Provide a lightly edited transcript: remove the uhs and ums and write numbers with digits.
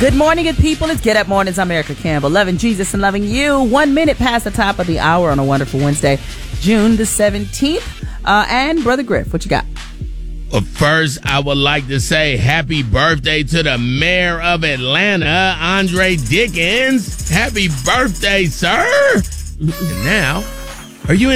Good morning, good people. It's Get Up Mornings. I'm Erica Campbell, loving Jesus and loving you. 1 minute past the top of the hour on a wonderful Wednesday, June the 17th. And Brother Griff, what you got? Well, first, I would like to say happy birthday to the mayor of Atlanta, Andre Dickens. Happy birthday, sir. And now, are you